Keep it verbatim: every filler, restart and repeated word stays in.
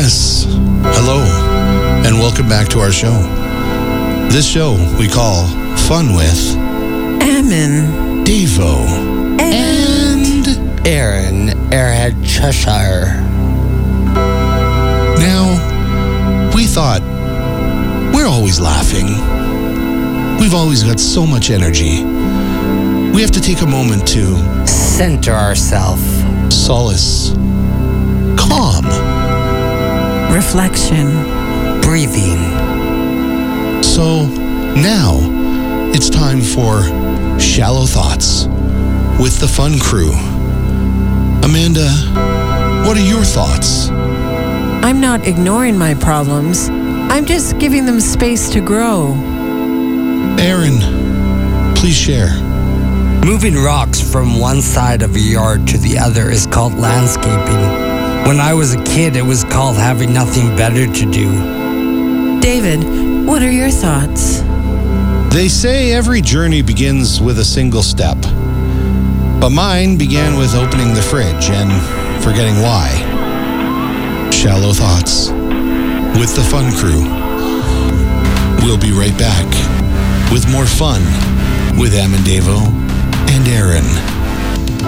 Yes, hello, and welcome back to our show. This show we call Fun with Ammon, Davo, and, and Aaron, Airhead Cheshire. Now, we thought, we're always laughing. We've always got so much energy. We have to take a moment to center ourselves, solace, calm, reflection, breathing. So now it's time for Shallow Thoughts with the Fun Crew. Amanda, what are your thoughts? I'm not ignoring my problems. I'm just giving them space to grow. Aaron, please share. Moving rocks from one side of a yard to the other is called landscaping. When I was a kid, it was called having nothing better to do. David, what are your thoughts? They say every journey begins with a single step. But mine began with opening the fridge and forgetting why. Shallow Thoughts with the Fun Crew. We'll be right back with more fun with Am and Davo and Aaron.